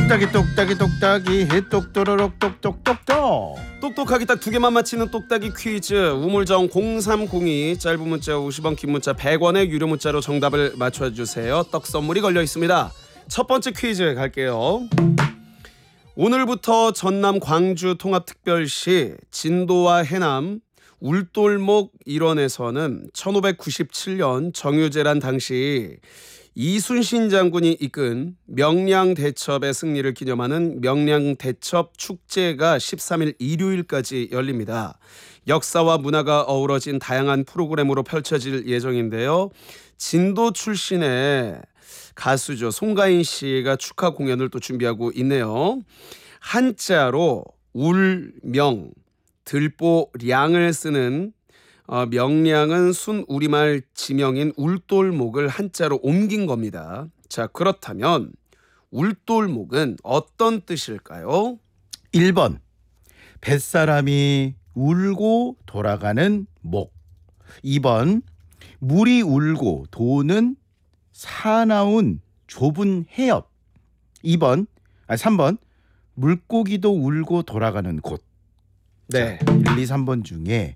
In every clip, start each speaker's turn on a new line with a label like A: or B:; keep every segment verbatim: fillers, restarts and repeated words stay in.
A: 똑딱이 똑딱이 똑딱이 똑또로록 똑똑똑똑.
B: 똑똑하게 딱 두 개만 맞히는 똑딱이 퀴즈. 우물정 공삼공이 짧은 문자 오십 원, 긴 문자 백 원의 유료 문자로 정답을 맞춰주세요. 떡 선물이 걸려 있습니다. 첫 번째 퀴즈 갈게요. 오늘부터 전남 광주 통합특별시 진도와 해남 울돌목 일원에서는 천오백구십칠 년 정유재란 당시 이순신 장군이 이끈 명량대첩의 승리를 기념하는 명량대첩 축제가 십삼 일 일요일까지 열립니다. 역사와 문화가 어우러진 다양한 프로그램으로 펼쳐질 예정인데요. 진도 출신의 가수죠. 송가인 씨가 축하 공연을 또 준비하고 있네요. 한자로 울명, 들보량을 쓰는 어, 명량은 순 우리말 지명인 울돌목을 한자로 옮긴 겁니다. 자, 그렇다면 울돌목은 어떤 뜻일까요?
A: 일 번 뱃사람이 울고 돌아가는 목. 이 번 물이 울고 도는 사나운 좁은 해협. 이 번 아 삼 번 물고기도 울고 돌아가는 곳.
B: 네.
A: 자, 일, 이, 삼 번 중에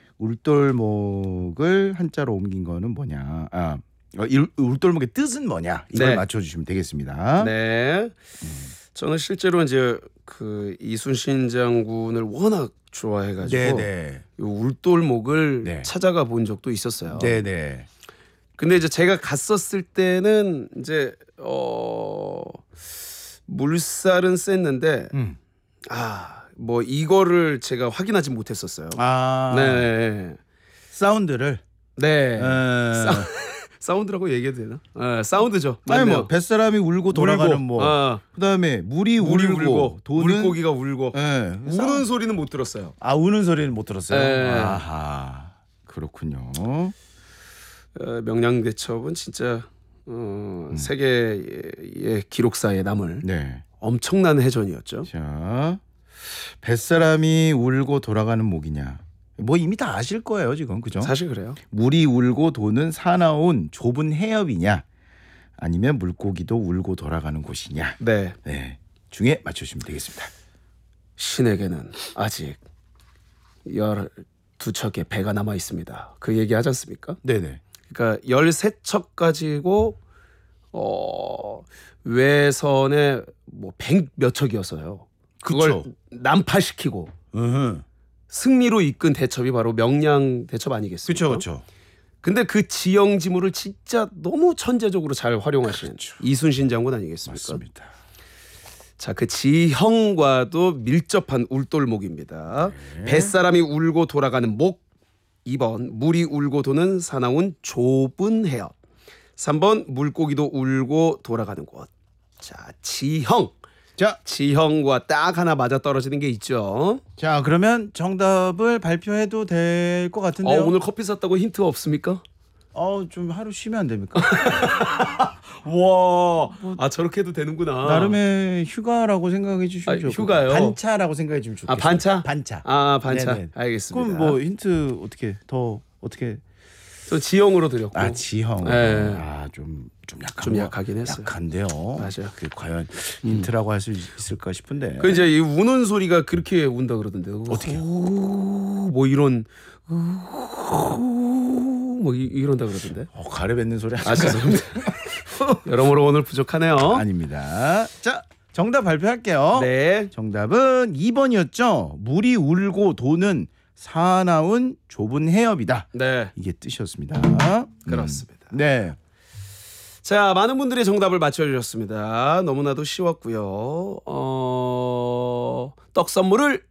A: 울돌목을 한자로 옮긴 거는 뭐냐? 아, 어, 울돌목의 뜻은 뭐냐? 이걸
B: 네.
A: 맞춰주시면 되겠습니다.
B: 네. 저는 실제로 이제 그 이순신 장군을 워낙 좋아해가지고
A: 네네.
B: 이 울돌목을
A: 네.
B: 찾아가 본 적도 있었어요.
A: 네네.
B: 근데 이제 제가 갔었을 때는 이제 어 물살은 셌는데
A: 음.
B: 아. 뭐 이거를 제가 확인하지 못했었어요.
A: 아,
B: 네,
A: 사운드를.
B: 네.
A: 어...
B: 사, 사운드라고 얘기해도 되나? 네, 사운드죠.
A: 아니
B: 맞네요.
A: 뭐 뱃사람이 울고 돌아가는
B: 울고,
A: 뭐.
B: 어.
A: 그다음에 물이,
B: 물이
A: 울고,
B: 울고
A: 도는
B: 물고기가 울고.
A: 네.
B: 우는
A: 사운...
B: 소리는 못 들었어요.
A: 아, 우는 소리는 못 들었어요.
B: 네.
A: 아하, 그렇군요.
B: 어, 명량대첩은 진짜 어,
A: 음.
B: 세계의 기록사에 남을
A: 네.
B: 엄청난 해전이었죠.
A: 자, 뱃사람이 울고 돌아가는 목이냐? 뭐 이미 다 아실 거예요 지금, 그죠?
B: 사실 그래요.
A: 물이 울고 도는 사나운 좁은 해협이냐, 아니면 물고기도 울고 돌아가는 곳이냐?
B: 네.
A: 네, 중에 맞추시면 되겠습니다.
B: 신에게는 아직 열두 척의 배가 남아 있습니다. 그 얘기 하지 않습니까?
A: 네네.
B: 그러니까 열세 척 가지고 어, 외선에 뭐 백 몇 척이었어요. 그걸
A: 그쵸.
B: 난파시키고
A: 으흠.
B: 승리로 이끈 대첩이 바로 명량 대첩 아니겠습니까?
A: 그렇죠, 그렇죠.
B: 근데 그 지형지물을 진짜 너무 천재적으로 잘 활용하신
A: 그렇죠.
B: 이순신 장군 아니겠습니까?
A: 맞습니다.
B: 자, 그 지형과도 밀접한 울돌목입니다.
A: 네.
B: 뱃사람이 울고 돌아가는 목. 이 번 물이 울고 도는 사나운 좁은 해협. 삼 번 물고기도 울고 돌아가는 곳. 자, 지형.
A: 자,
B: 지형과 딱 하나 맞아떨어지는 게 있죠.
A: 자 그러면 정답을 발표해도 될 것
B: 어,
A: 같은데요.
B: 오늘 커피 샀다고 힌트 없습니까?
A: 어, 좀 하루 쉬면 안 됩니까?
B: 와, 아 저렇게 해도 되는구나.
A: 나름의 휴가라고 생각해 주시면
B: 아,
A: 좋고.
B: 휴가요?
A: 반차라고 생각해 주면 좋겠어요.
B: 아 반차?
A: 반차.
B: 아 반차.
A: 네네.
B: 알겠습니다.
A: 그럼 뭐 힌트 어떻게 더 어떻게?
B: 저 지형으로 드렸고.
A: 아, 지형.
B: 네.
A: 아, 좀 좀 약간
B: 좀
A: 뭐
B: 약하긴 했어요.
A: 약한데요.
B: 맞아요.
A: 그 과연 힌트라고 할 수 있을까 싶은데.
B: 그 이제 이 우는 소리가 그렇게 운다 그러던데.
A: 어떻게요?
B: 뭐 이런 뭐 이, 이런다 그러던데.
A: 어, 가래 뱉는 소리 하지
B: 아 죄송합니다. 여러모로 오늘 부족하네요.
A: 아닙니다. 자, 정답 발표할게요.
B: 네.
A: 정답은 이 번이었죠. 물이 울고 도는 사나운 좁은 해협이다.
B: 네.
A: 이게 뜻이었습니다.
B: 그렇습니다.
A: 음. 네.
B: 자, 많은 분들이 정답을 맞춰주셨습니다. 너무나도 쉬웠고요. 어... 떡 선물을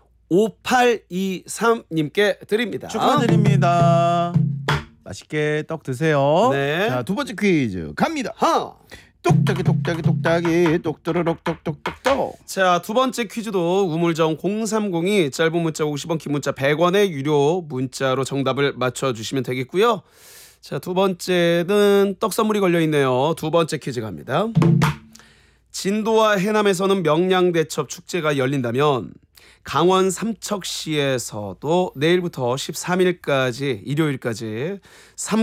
B: 오팔이삼님께 드립니다.
A: 축하드립니다. 맛있게 떡 드세요.
B: 네.
A: 자, 두 번째 퀴즈 갑니다.
B: 하!
A: 똑딱이 똑딱이 똑딱이 똑또로록 똑똑똑똑.
B: 자, 두 번째 퀴즈도 우물정 공삼공이 짧은 문자 오십 원, 긴 문자 백 원의 유료 문자로 정답을 맞춰주시면 되겠고요. 자, 두 번째는 떡 선물이 걸려있네요. 두 번째 퀴즈 갑니다. 진도와 해남에서는 명량대첩 축제가 열린다면 강원 삼척시에서도 내일부터 십삼 일까지 일요일까지 삼